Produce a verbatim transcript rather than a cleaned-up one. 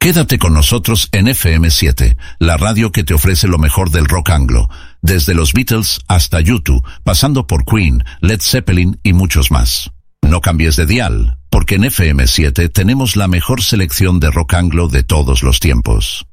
Quédate con nosotros en F M siete, la radio que te ofrece lo mejor del rock anglo, desde los Beatles hasta YouTube, pasando por Queen, Led Zeppelin y muchos más. No cambies de dial, porque en F M siete tenemos la mejor selección de rock anglo de todos los tiempos.